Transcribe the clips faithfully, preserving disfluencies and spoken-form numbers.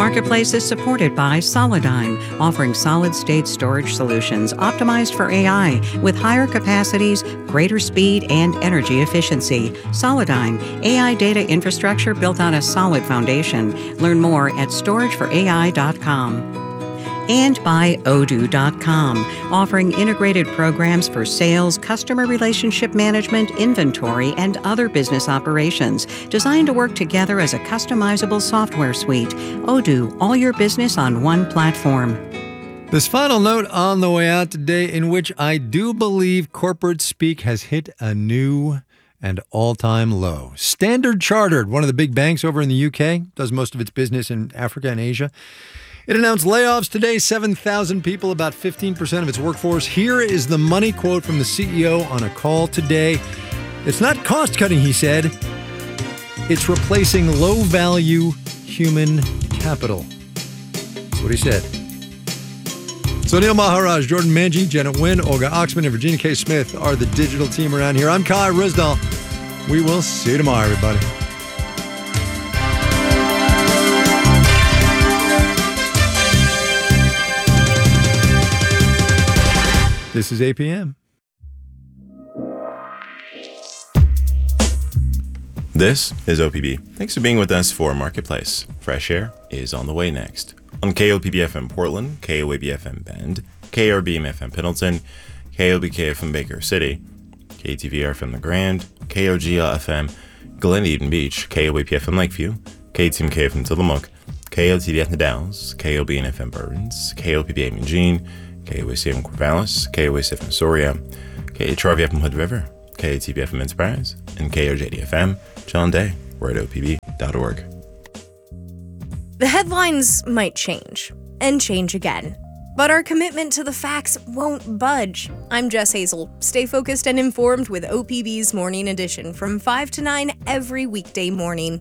Marketplace is supported by Solidigm, offering solid-state storage solutions optimized for A I with higher capacities, greater speed, and energy efficiency. Solidigm, A I data infrastructure built on a solid foundation. Learn more at storage for A I dot com. And by Odoo dot com, offering integrated programs for sales, customer relationship management, inventory, and other business operations, designed to work together as a customizable software suite. Odoo, all your business on one platform. This final note on the way out today, in which I do believe corporate speak has hit a new and all-time low. Standard Chartered, one of the big banks over in the U K, does most of its business in Africa and Asia. It announced layoffs today, seven thousand people, about fifteen percent of its workforce. Here is the money quote from the C E O on a call today. It's not cost-cutting, he said. It's replacing low-value human capital. That's what he said. So Neil Maharaj, Jordan Manji, Janet Nguyen, Olga Oxman, and Virginia K. Smith are the digital team around here. I'm Kai Rizdal. We will see you tomorrow, everybody. This is A P M. This is O P B. Thanks for being with us for Marketplace. Fresh Air is on the way next. On K O P B F M Portland, K O A B F M Bend, K R B M F M Pendleton, K O B K F M Baker City, K T V R F M The Grand, K O G L F M Glen Eden Beach, K O A P F M Lakeview, K T M K F M Tillamook, K O T D F M The Dalles, K O B N F M Burns, K O P B A Eugene, K O A C F M Corvallis, K O A C F M Soria, K H R V F M Hood River, K A T B F M Enterprise, and K O J D F M John Day. We're at O P B dot org. The headlines might change, and change again, but our commitment to the facts won't budge. I'm Jess Hazel. Stay focused and informed with O P B's Morning Edition from five to nine every weekday morning.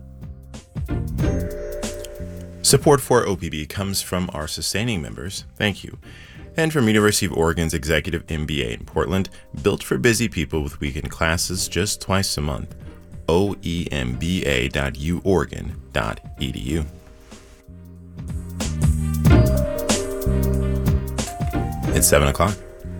Support for O P B comes from our sustaining members. Thank you. And from University of Oregon's Executive M B A in Portland, built for busy people with weekend classes just twice a month. O E M B A dot U Oregon dot E D U. It's seven o'clock.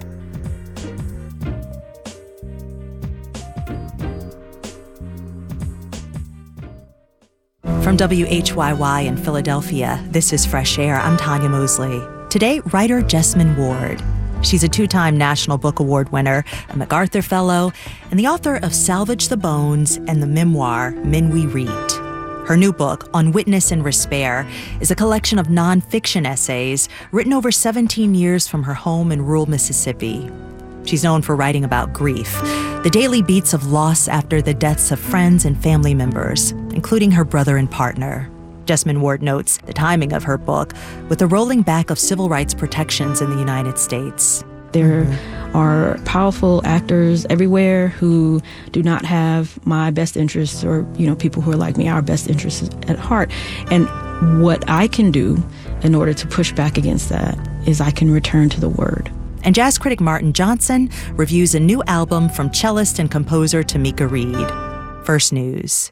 From W H Y Y in Philadelphia, this is Fresh Air. I'm Tanya Mosley. Today, writer Jesmyn Ward. She's a two-time National Book Award winner, a MacArthur Fellow, and the author of Salvage the Bones and the memoir Men We Read. Her new book, On Witness and Respair, is a collection of nonfiction essays written over seventeen years from her home in rural Mississippi. She's known for writing about grief, the daily beats of loss after the deaths of friends and family members, including her brother and partner. Jesmyn Ward notes the timing of her book with the rolling back of civil rights protections in the United States. There are powerful actors everywhere who do not have my best interests or, you know, people who are like me, our best interests at heart. And what I can do in order to push back against that is I can return to the word. And jazz critic Martin Johnson reviews a new album from cellist and composer Tamika Reed. First News.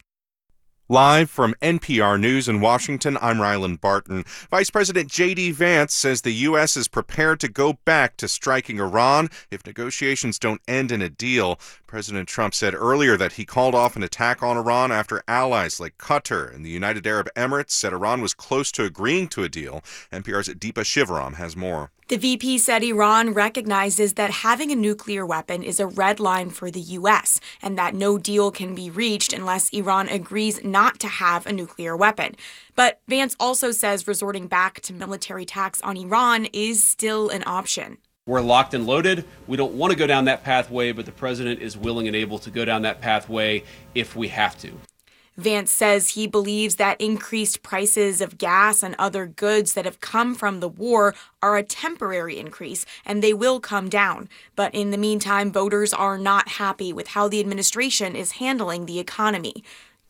Live from N P R News in Washington, I'm Ryland Barton. Vice President J D Vance says the U S is prepared to go back to striking Iran if negotiations don't end in a deal. President Trump said earlier that he called off an attack on Iran after allies like Qatar and the United Arab Emirates said Iran was close to agreeing to a deal. N P R's Deepa Shivaram has more. The V P said Iran recognizes that having a nuclear weapon is a red line for the U S and that no deal can be reached unless Iran agrees not to have a nuclear weapon. But Vance also says resorting back to military attacks on Iran is still an option. We're locked and loaded. We don't want to go down that pathway, but the president is willing and able to go down that pathway if we have to. Vance says he believes that increased prices of gas and other goods that have come from the war are a temporary increase, and they will come down. But in the meantime, voters are not happy with how the administration is handling the economy.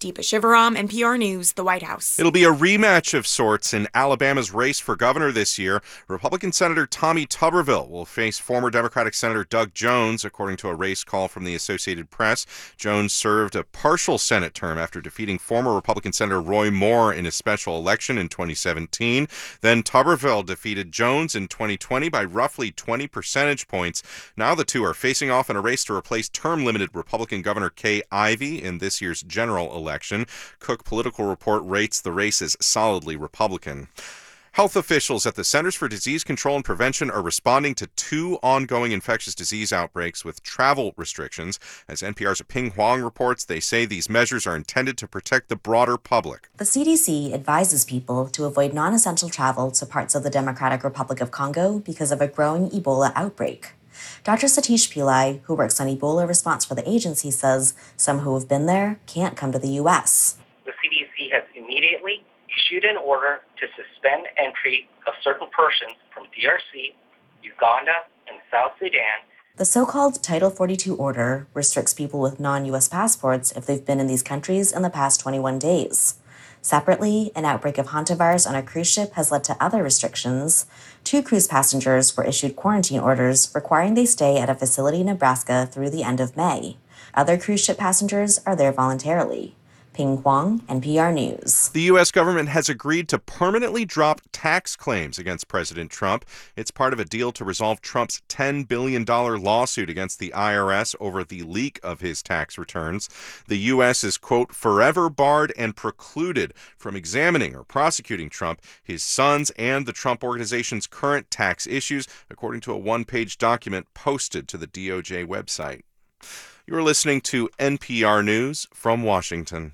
Deepa Shivaram, N P R News, the White House. It'll be a rematch of sorts in Alabama's race for governor this year. Republican Senator Tommy Tuberville will face former Democratic Senator Doug Jones, according to a race call from the Associated Press. Jones served a partial Senate term after defeating former Republican Senator Roy Moore in a special election in twenty seventeen. Then Tuberville defeated Jones in twenty twenty by roughly twenty percentage points. Now the two are facing off in a race to replace term-limited Republican Governor Kay Ivey in this year's general election. Election. Cook Political Report rates the race as solidly Republican. Health officials at the Centers for Disease Control and Prevention are responding to two ongoing infectious disease outbreaks with travel restrictions. As N P R's Ping Huang reports, they say these measures are intended to protect the broader public. The C D C advises people to avoid non-essential travel to parts of the Democratic Republic of Congo because of a growing Ebola outbreak. Doctor Satish Pillai, who works on Ebola response for the agency, says some who have been there can't come to the U S. The C D C has immediately issued an order to suspend entry of certain persons from D R C, Uganda, and South Sudan. The so-called Title forty-two order restricts people with non-U S passports if they've been in these countries in the past twenty-one days. Separately, an outbreak of hantavirus on a cruise ship has led to other restrictions. Two cruise passengers were issued quarantine orders requiring they stay at a facility in Nebraska through the end of May. Other cruise ship passengers are there voluntarily. Ping Huang, N P R News. The U S government has agreed to permanently drop tax claims against President Trump. It's part of a deal to resolve Trump's ten billion dollars lawsuit against the I R S over the leak of his tax returns. The U S is, quote, forever barred and precluded from examining or prosecuting Trump, his sons, and the Trump Organization's current tax issues, according to a one-page document posted to the D O J website. You're listening to N P R News from Washington.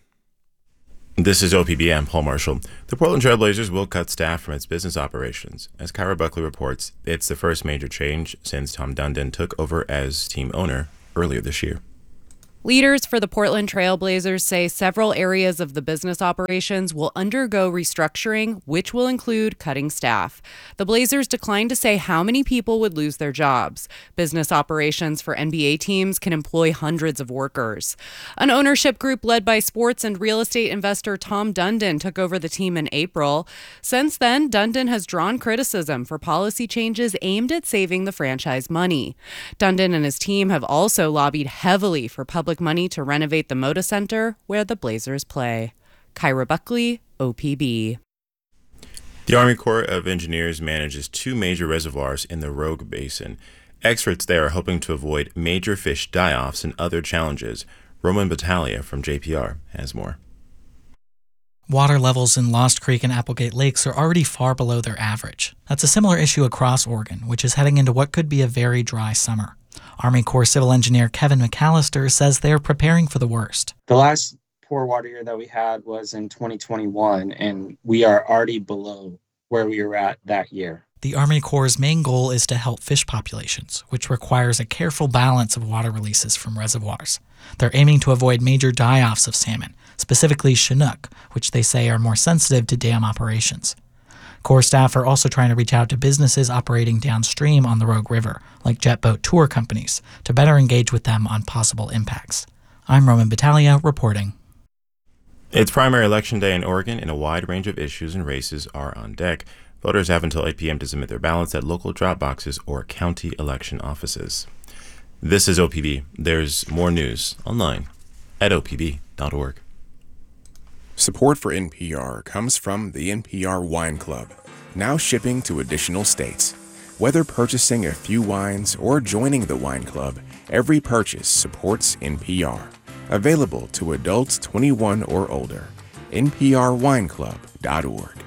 This is O P B. I'm Paul Marshall. The Portland Trail Blazers will cut staff from its business operations. As Kyra Buckley reports, it's the first major change since Tom Dundon took over as team owner earlier this year. Leaders for the Portland Trail Blazers say several areas of the business operations will undergo restructuring, which will include cutting staff. The Blazers declined to say how many people would lose their jobs. Business operations for N B A teams can employ hundreds of workers. An ownership group led by sports and real estate investor Tom Dundon took over the team in April. Since then, Dundon has drawn criticism for policy changes aimed at saving the franchise money. Dundon and his team have also lobbied heavily for public money to renovate the Moda Center where the Blazers play. Kyra Buckley, O P B. The Army Corps of Engineers manages two major reservoirs in the Rogue Basin. Experts there are hoping to avoid major fish die-offs and other challenges. Roman Battaglia from J P R has more. Water levels in Lost Creek and Applegate Lakes are already far below their average. That's a similar issue across Oregon, which is heading into what could be a very dry summer. Army Corps Civil Engineer Kevin McAllister says they're preparing for the worst. The last poor water year that we had was in twenty twenty-one, and we are already below where we were at that year. The Army Corps' main goal is to help fish populations, which requires a careful balance of water releases from reservoirs. They're aiming to avoid major die-offs of salmon, specifically Chinook, which they say are more sensitive to dam operations. Corps staff are also trying to reach out to businesses operating downstream on the Rogue River, like jet boat tour companies, to better engage with them on possible impacts. I'm Roman Battaglia reporting. It's primary election day in Oregon, and a wide range of issues and races are on deck. Voters have until eight p.m. to submit their ballots at local drop boxes or county election offices. This is O P B. There's more news online at O P B dot org. Support for N P R comes from the N P R Wine Club, now shipping to additional states. Whether purchasing a few wines or joining the wine club, every purchase supports N P R. Available to adults twenty-one or older. N P R wine club dot org.